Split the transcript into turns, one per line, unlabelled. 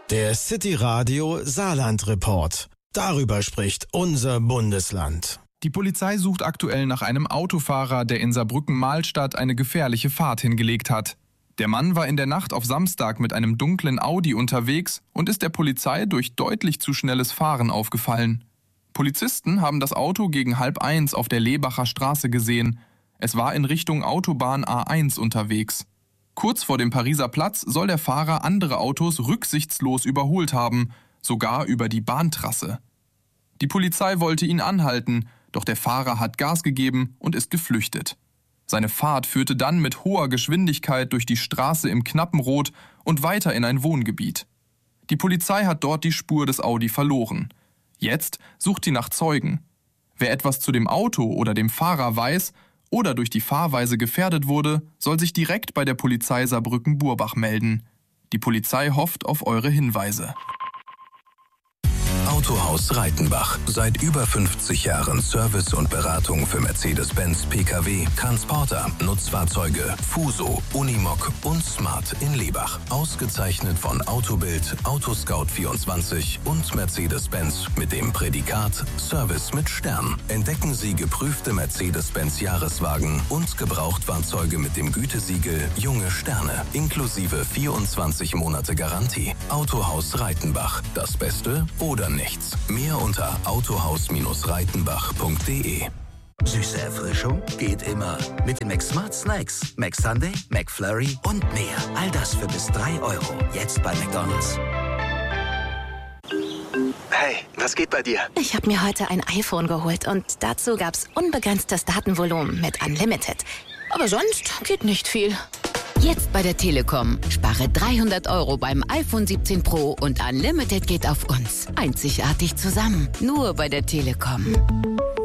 Der City Radio Saarland Report. Darüber spricht unser Bundesland.
Die Polizei sucht aktuell nach einem Autofahrer, der in Saarbrücken-Mahlstadt eine gefährliche Fahrt hingelegt hat. Der Mann war in der Nacht auf Samstag mit einem dunklen Audi unterwegs und ist der Polizei durch deutlich zu schnelles Fahren aufgefallen. Polizisten haben das Auto gegen 12:30 auf der Lebacher Straße gesehen. Es war in Richtung Autobahn A1 unterwegs. Kurz vor dem Pariser Platz soll der Fahrer andere Autos rücksichtslos überholt haben, sogar über die Bahntrasse. Die Polizei wollte ihn anhalten, doch der Fahrer hat Gas gegeben und ist geflüchtet. Seine Fahrt führte dann mit hoher Geschwindigkeit durch die Straße im Knappenrot und weiter in ein Wohngebiet. Die Polizei hat dort die Spur des Audi verloren. Jetzt sucht sie nach Zeugen. Wer etwas zu dem Auto oder dem Fahrer weiß oder durch die Fahrweise gefährdet wurde, soll sich direkt bei der Polizei Saarbrücken-Burbach melden. Die Polizei hofft auf eure Hinweise.
Autohaus Reitenbach. Seit über 50 Jahren Service und Beratung für Mercedes-Benz, PKW, Transporter, Nutzfahrzeuge, Fuso, Unimog und Smart in Lebach. Ausgezeichnet von Autobild, Autoscout24 und Mercedes-Benz mit dem Prädikat Service mit Stern. Entdecken Sie geprüfte Mercedes-Benz Jahreswagen und Gebrauchtfahrzeuge mit dem Gütesiegel Junge Sterne, inklusive 24 Monate Garantie. Autohaus Reitenbach. Das Beste oder nichts. Mehr unter autohaus-reitenbach.de.
Süße Erfrischung geht immer. Mit den McSmart Snacks. McSunday, McFlurry und mehr. All das für bis 3 €. Jetzt bei McDonald's.
Hey, was geht bei dir?
Ich habe mir heute ein iPhone geholt und dazu gab's unbegrenztes Datenvolumen mit Unlimited. Aber sonst geht nicht viel.
Jetzt bei der Telekom. Spare 300 € beim iPhone 17 Pro und Unlimited geht auf uns. Einzigartig zusammen. Nur bei der Telekom.